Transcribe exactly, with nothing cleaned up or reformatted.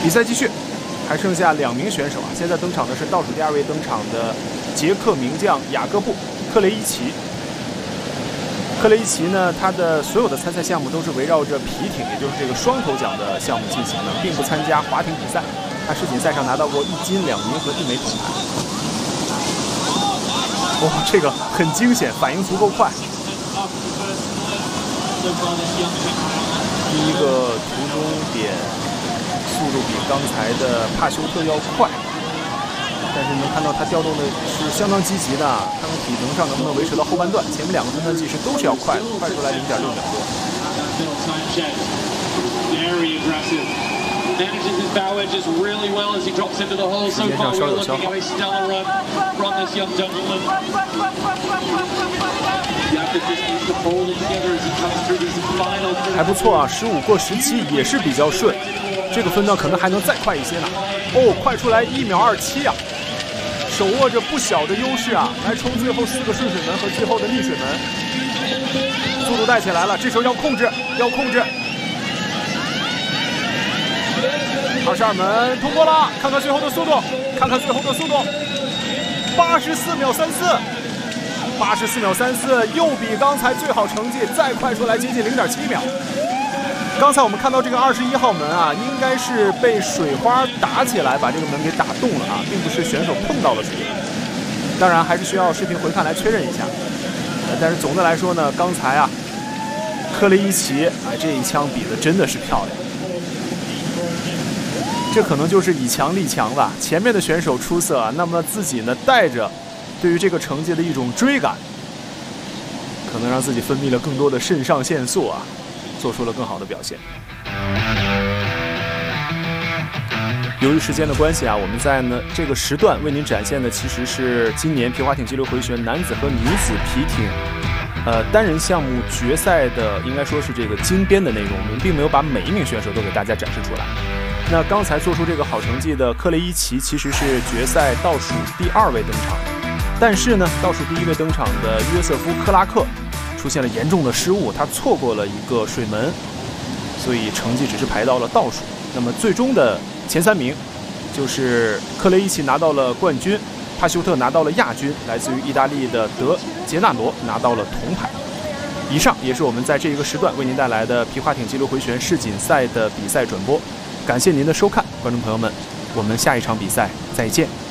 比赛继续，还剩下两名选手啊。现在登场的是倒数第二位登场的捷克名将雅各布·克雷伊奇。克雷伊奇呢，他的所有的参赛项目都是围绕着皮艇，也就是这个双头桨的项目进行的，并不参加划艇比赛。他世锦赛上拿到过一金两银和一枚铜牌。哇，这个很惊险，反应足够快。第一个途中点速度比刚才的帕修特要快，但是能看到他调动的是相当积极的，看看体能上能不能维持到后半段。前面两个分段计时都是要快的，快出来零点六秒多。 Manages his bow edges really well as he drops into the hole. So far, we're looking at a stellar run from this young gentleman. The emphasis needs to hold it together as he comes through these final. 还不错啊，十五过十七也是比较顺，这个分段可能还能再快一些呢。哦，快出来一秒二七啊，手握着不小的优势啊，来冲最后四个顺水门和最后的逆水门，速度带起来了，这时候要控制，要控制。二十二门通过了，看看最后的速度，看看最后的速度，八十四秒三四，八十四秒三四，又比刚才最好成绩再快出来接近零点七秒。刚才我们看到这个二十一号门啊，应该是被水花打起来把这个门给打动了啊，并不是选手碰到了水。当然还是需要视频回看来确认一下。但是总的来说呢，刚才啊，克雷伊奇啊这一枪比的真的是漂亮。这可能就是以强力强吧。前面的选手出色啊，那么自己呢带着对于这个成绩的一种追赶，可能让自己分泌了更多的肾上腺素啊，做出了更好的表现。由于时间的关系啊，我们在呢这个时段为您展现的其实是今年皮划艇激流回旋男子和女子皮艇呃单人项目决赛的，应该说是这个精编的内容，我们并没有把每一名选手都给大家展示出来。那刚才做出这个好成绩的克雷伊奇其实是决赛倒数第二位登场，但是呢，倒数第一位登场的约瑟夫·克拉克出现了严重的失误，他错过了一个水门，所以成绩只是排到了倒数。那么最终的前三名就是克雷伊奇拿到了冠军，帕修特拿到了亚军，来自于意大利的德杰纳罗拿到了铜牌。以上也是我们在这一个时段为您带来的皮划艇激流回旋世锦赛的比赛转播。感谢您的收看，观众朋友们，我们下一场比赛再见。